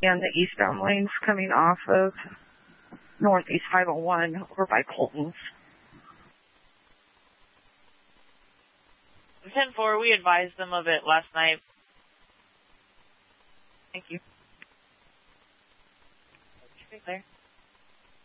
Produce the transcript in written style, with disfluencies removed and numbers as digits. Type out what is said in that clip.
and the eastbound lanes coming off of Northeast 501 over by Colton's. 10-4, we advised them of it last night. Thank you. Right there.